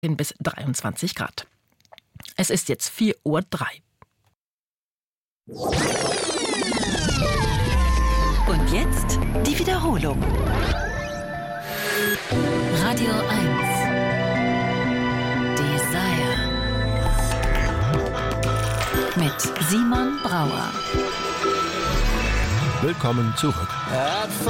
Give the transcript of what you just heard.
bis 23 Grad. Es ist jetzt 4:03 Uhr. Und jetzt die Wiederholung. Radio 1. Desire. Mit Simon Brauer. Willkommen zurück.